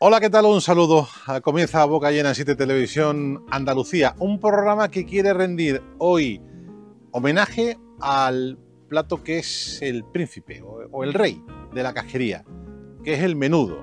Hola, ¿qué tal? Un saludo. Comienza Boca Llena en 7 Televisión Andalucía, un programa que quiere rendir hoy homenaje al plato que es el príncipe o el rey de la cajería, que es el menudo,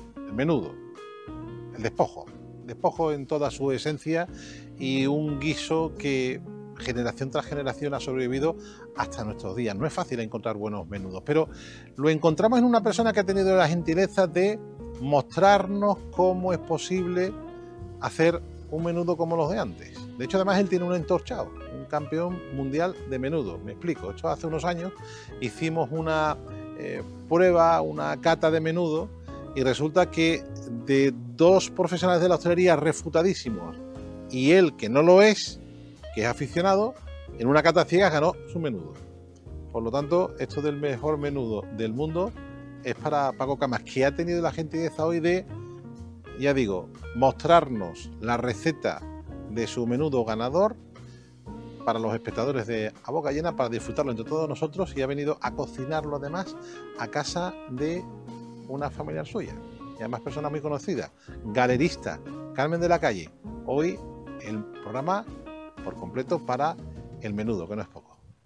el despojo en toda su esencia y un guiso que generación tras generación ha sobrevivido hasta nuestros días. No es fácil encontrar buenos menudos, pero lo encontramos en una persona que ha tenido la gentileza de mostrarnos cómo es posible hacer un menudo como los de antes. De hecho, además, él tiene un entorchado, un campeón mundial de menudo. Me explico, esto hace unos años hicimos una prueba, una cata de menudo, y resulta que de dos profesionales de la hostelería refutadísimos y él, que no lo es, que es aficionado, en una cata ciega ganó su menudo. Por lo tanto, esto del mejor menudo del mundo es para Paco Camas, que ha tenido la gentileza hoy de, ya digo, mostrarnos la receta de su menudo ganador para los espectadores de A Boca Llena, para disfrutarlo entre todos nosotros, y ha venido a cocinarlo además a casa de una familiar suya, y además persona muy conocida, galerista, Carmen de la Calle. Hoy el programa por completo para el menudo, que no es poco.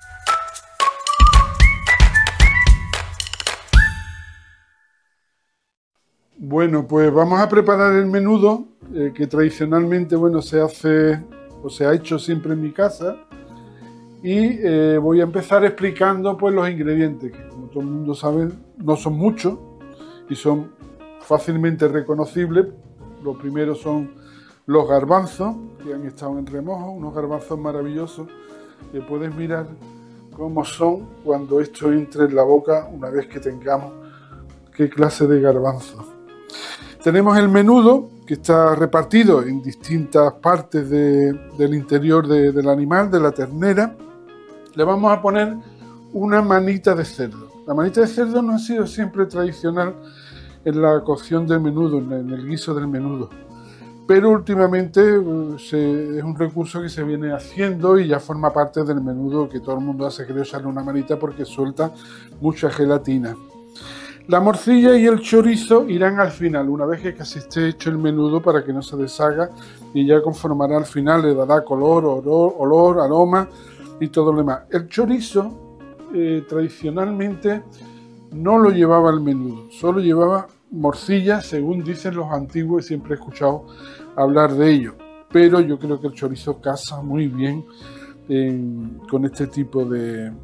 Bueno, pues vamos a preparar el menudo que tradicionalmente, se hace o se ha hecho siempre en mi casa, y voy a empezar explicando pues los ingredientes, que como todo el mundo sabe no son muchos y son fácilmente reconocibles. Lo primero son los garbanzos, que han estado en remojo, unos garbanzos maravillosos que puedes mirar cómo son cuando esto entre en la boca, una vez que tengamos qué clase de garbanzos. Tenemos el menudo, que está repartido en distintas partes del interior del animal, de la ternera. Le vamos a poner una manita de cerdo. La manita de cerdo no ha sido siempre tradicional en la cocción del menudo, en el guiso del menudo, pero últimamente es un recurso que se viene haciendo y ya forma parte del menudo, que todo el mundo hace, creo, echarle una manita porque suelta mucha gelatina. La morcilla y el chorizo irán al final, una vez que casi esté hecho el menudo, para que no se deshaga, y ya conformará al final, le dará color, olor, aroma y todo lo demás. El chorizo tradicionalmente no lo llevaba el menudo, solo llevaba morcilla, según dicen los antiguos, y siempre he escuchado hablar de ello, pero yo creo que el chorizo casa muy bien con este tipo de